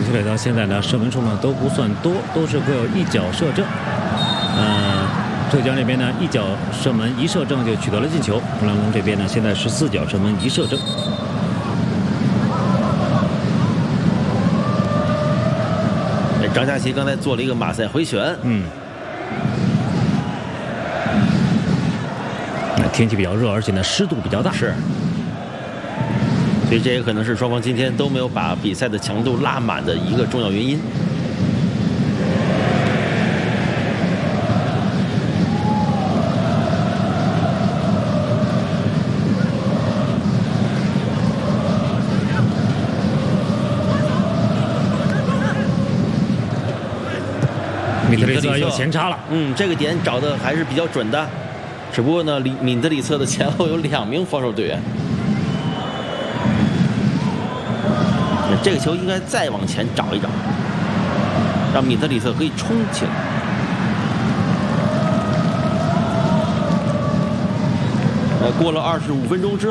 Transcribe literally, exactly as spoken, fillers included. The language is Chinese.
个球队到现在呢，射门数呢都不算多，都是各有一脚射正。呃，浙江这边呢，一脚射门一射正就取得了进球。红蓝龙这边呢，现在十四脚射门一射正。 张佳琪刚才做了一个马赛回旋， 嗯。那天气比较热，而且呢湿度比较大， 是。所以这也可能是双方今天都没有把比赛的强度拉满的一个重要原因。 米特里策有前插了， 嗯，这个点找的还是比较准的，只不过呢，里敏德里策的前后有两名防守队员。这个球应该再往前找一找，让米特里策可以冲起来。呃，过了二十五分钟之后。